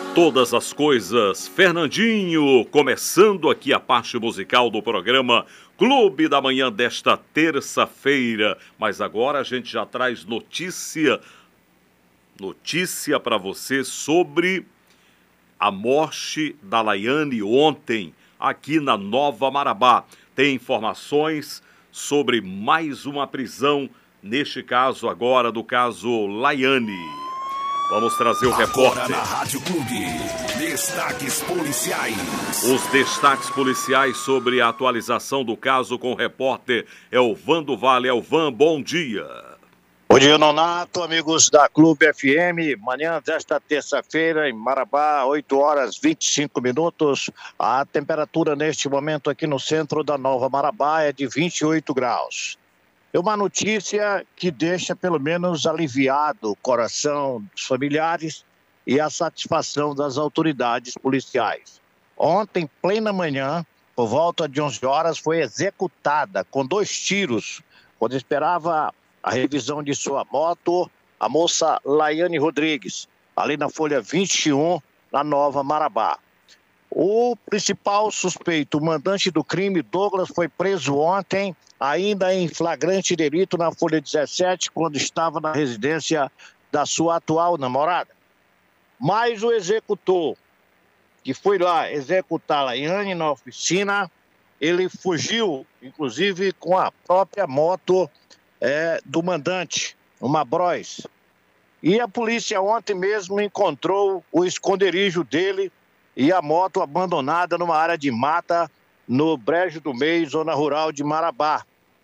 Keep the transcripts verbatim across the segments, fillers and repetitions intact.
Todas as coisas, Fernandinho, começando aqui a parte musical do programa Clube da Manhã desta terça-feira. Mas agora a gente já traz notícia, notícia para você sobre a morte da Laiane ontem, aqui na Nova Marabá. Tem informações sobre mais uma prisão, neste caso agora do caso Laiane. Vamos trazer o repórter. Agora na Rádio Clube, destaques policiais. Os destaques policiais sobre a atualização do caso com o repórter Elvan do Vale. Elvan, bom dia. Bom dia, Nonato, amigos da Clube F M. Manhã desta terça-feira em Marabá, oito horas e vinte e cinco minutos. A temperatura neste momento aqui no centro da Nova Marabá é de vinte e oito graus. É uma notícia que deixa pelo menos aliviado o coração dos familiares e a satisfação das autoridades policiais. Ontem, plena manhã, por volta de onze horas, foi executada com dois tiros, quando esperava a revisão de sua moto, a moça Laiane Rodrigues, ali na folha vinte e um, na Nova Marabá. O principal suspeito, o mandante do crime, Douglas, foi preso ontem, ainda em flagrante delito na folha dezessete, quando estava na residência da sua atual namorada. Mas o executor, que foi lá executar a Laiane na oficina, ele fugiu, inclusive, com a própria moto é, do mandante, uma Bros. E a polícia ontem mesmo encontrou o esconderijo dele e a moto abandonada numa área de mata no Brejo do Meio, zona rural de Marabá.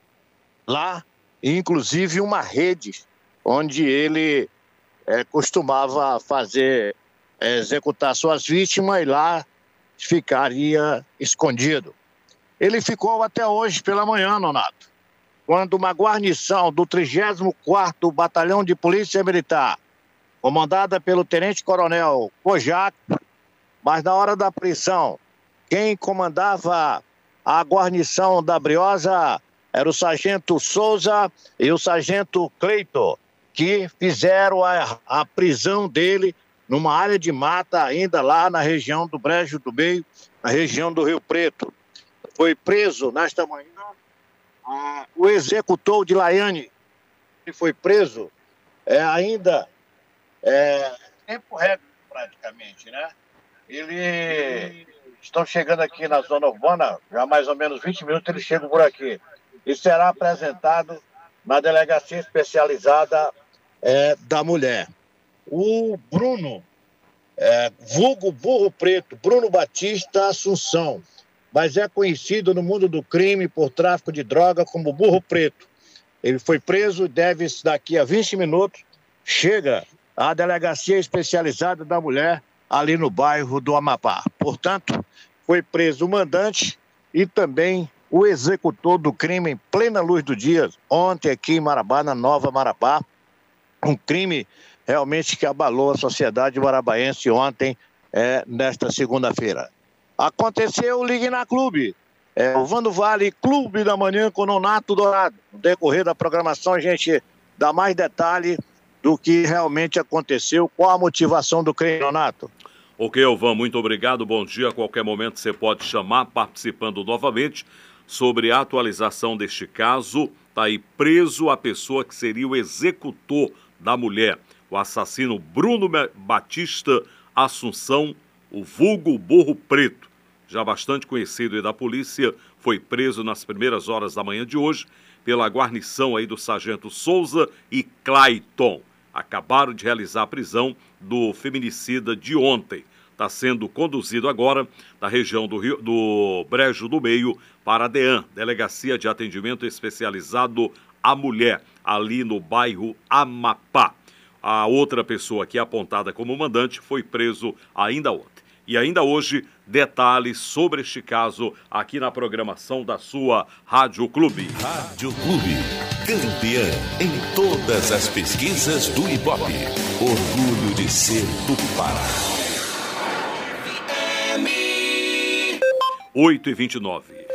Lá, inclusive, uma rede onde ele é, costumava fazer, é, executar suas vítimas, e lá ficaria escondido. Ele ficou até hoje pela manhã, Nonato, quando uma guarnição do trigésimo quarto Batalhão de Polícia Militar, comandada pelo tenente-coronel Kojak, mas na hora da prisão, quem comandava a guarnição da Briosa era o sargento Souza e o sargento Cleito, que fizeram a, a prisão dele numa área de mata, ainda lá na região do Brejo do Meio, na região do Rio Preto. Foi preso nesta manhã a, o executor de Laiane, que foi preso é, ainda é, tempo recorde praticamente, né? Ele estão chegando aqui na zona urbana, já há mais ou menos vinte minutos eles chegam por aqui. E será apresentado na delegacia especializada é, da mulher. O Bruno, é, vulgo Burro Preto, Bruno Batista Assunção, mas é conhecido no mundo do crime por tráfico de droga como Burro Preto. Ele foi preso, deve daqui a vinte minutos, chega à delegacia especializada da mulher, ali no bairro do Amapá. Portanto, foi preso o mandante e também o executor do crime em plena luz do dia, ontem aqui em Marabá, na Nova Marabá. Um crime realmente que abalou a sociedade marabaense ontem, é, nesta segunda-feira. Aconteceu, ligue na Clube. É, o Vando Vale, Clube da Manhã com Nonato Dourado. No decorrer da programação, a gente dá mais detalhe do que realmente aconteceu, qual a motivação do crime, Nonato. Ok, Elvan, muito obrigado, bom dia. A qualquer momento você pode chamar, participando novamente sobre a atualização deste caso. Está aí preso a pessoa que seria o executor da mulher, o assassino Bruno Batista Assunção, o vulgo Burro Preto, já bastante conhecido aí da polícia, foi preso nas primeiras horas da manhã de hoje pela guarnição aí do sargento Souza e Clayton. Acabaram de realizar a prisão do feminicida de ontem. Está sendo conduzido agora da região do, Rio, do Brejo do Meio para a DEAN, Delegacia de Atendimento Especializado à Mulher, ali no bairro Amapá. A outra pessoa que é apontada como mandante foi preso ainda ontem. E ainda hoje, detalhes sobre este caso aqui na programação da sua Rádio Clube. Rádio Clube, campeã em todas as pesquisas do Ibope. Orgulho de ser Tupara. oito e vinte e nove.